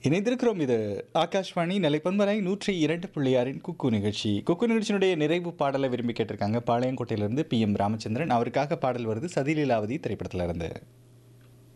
இணைந்திருக்கிறோம். இது ஆகாஷ்வாணி நிலைப்பன்மலை 102.6 குக்கு நிகழ்ச்சி. குக்கு நிகழ்ச்சியினுடைய நிறைவு பாடலை விரும்பி கேட்டிருக்காங்க பாளையங்கோட்டையிலிருந்து PM ராமச்சந்திரன். அவருக்காக பாடல் வருது சதிலீலாவதி திரைப்படத்திலிருந்து.